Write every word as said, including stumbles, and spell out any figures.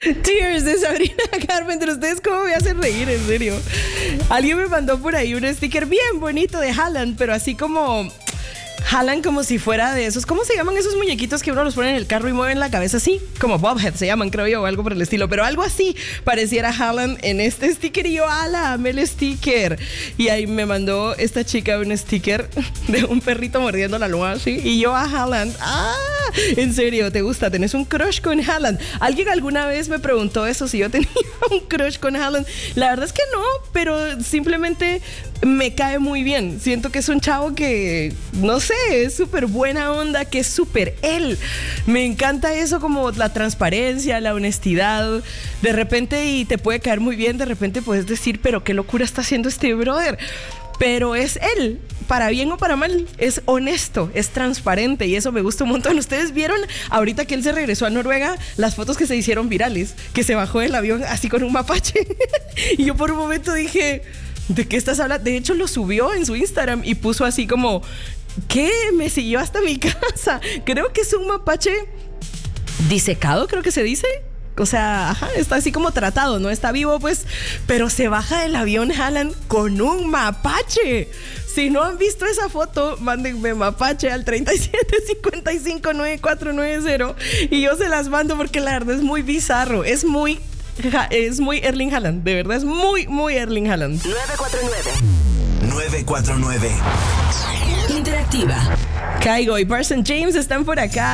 Tears de Sabrina Carpenter. ¿Ustedes cómo me hacen reír? En serio. Alguien me mandó por ahí un sticker bien bonito de Haaland, pero así como... Haaland como si fuera de esos, ¿cómo se llaman esos muñequitos que uno los pone en el carro y mueven la cabeza así? Como Bobhead se llaman, creo yo, o algo por el estilo. Pero algo así pareciera Haaland en este sticker. Y yo, ala, amé el sticker. Y ahí me mandó esta chica un sticker de un perrito mordiendo la luna así. Y yo a Haaland, ¡ah! En serio, ¿te gusta? ¿Tenés un crush con Haaland? Alguien alguna vez me preguntó eso, si yo tenía un crush con Haaland. La verdad es que no, pero simplemente me cae muy bien. Siento que es un chavo que, no sé, es súper buena onda, que es súper él. Me encanta eso, como la transparencia, la honestidad. De repente, y te puede caer muy bien, de repente puedes decir, pero qué locura está haciendo este brother. Pero es él, para bien o para mal, es honesto, es transparente y eso me gusta un montón. Ustedes vieron ahorita que él se regresó a Noruega, las fotos que se hicieron virales, que se bajó del avión así con un mapache. Y yo por un momento dije, ¿de qué estás hablando? De hecho lo subió en su Instagram y puso así como, ¿qué? Me siguió hasta mi casa. Creo que es un mapache disecado, creo que se dice. O sea, ajá, está así como tratado, no está vivo pues, pero se baja del avión Haaland con un mapache. Si no han visto esa foto, mándenme mapache al treinta y siete cincuenta y cinco noventa y cuatro noventa y yo se las mando porque la verdad es muy bizarro, es muy, es muy Erling Haaland, de verdad es muy, muy Erling Haaland. nueve cuatro nueve nueve cuatro nueve Interactiva. Caigo y Parson James están por acá.